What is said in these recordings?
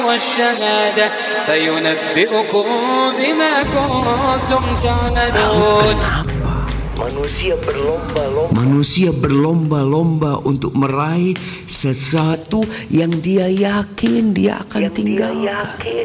والشهادة فينبئكم بما كنتم تعملون. Manusia berlomba-lomba untuk meraih sesuatu yang dia yakin dia akan tinggalkan.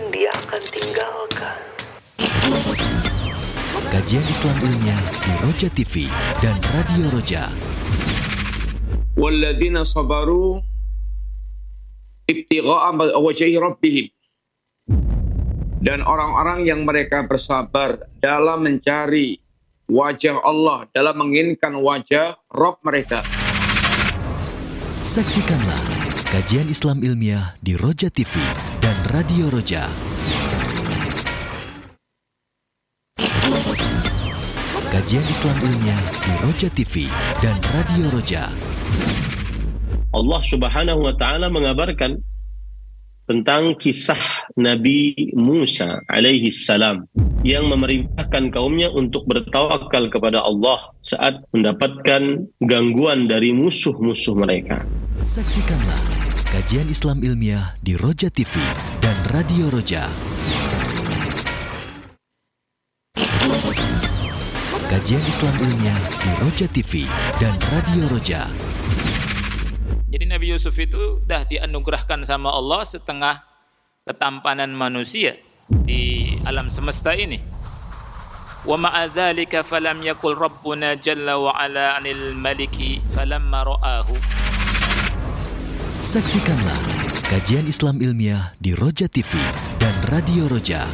Kajian Islam ilmiah di Roja TV dan Radio Roja. Walladzina sabaru ibtigha'a wajhi rabbihim. Dan orang-orang yang mereka bersabar dalam mencari wajah Allah, dalam menginginkan wajah Rabb mereka. Saksikanlah kajian Islam ilmiah di Roja TV dan Radio Roja. Kajian Islam ilmiah di Roja TV dan Radio Roja. Allah Subhanahu wa taala mengabarkan tentang kisah Nabi Musa alaihi salam yang memerintahkan kaumnya untuk bertawakal kepada Allah saat mendapatkan gangguan dari musuh-musuh mereka. Saksikanlah kajian Islam ilmiah di Roja TV dan Radio Roja. Kajian Islam ilmiah di Roja TV dan Radio Roja. Jadi Nabi Yusuf itu dah dianugerahkan sama Allah setengah ketampanan manusia di alam semesta ini. Wa ma'a dzalika falam yakul rabbuna jalla wa ala 'anil maliki falamma ra'ahu. Saksikanlah kajian Islam ilmiah di Roja TV dan Radio Roja.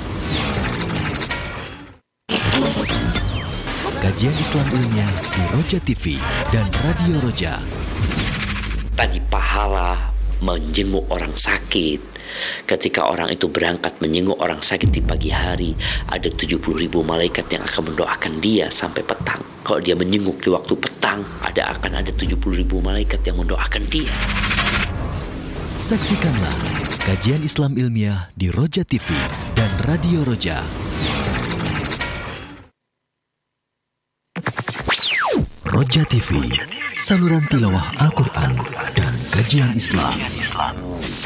Kajian Islam ilmiah di Roja TV dan Radio Roja. Tadi pahala menjenguk orang sakit. Ketika orang itu berangkat menjenguk orang sakit di pagi hari, ada 70.000 malaikat yang akan mendoakan dia sampai petang. Kalau dia menjenguk di waktu petang, akan ada 70.000 malaikat yang mendoakan dia. Saksikanlah kajian Islam ilmiah di Roja TV dan Radio Roja. Roja TV, saluran tilawah Al-Quran dan kajian Islam.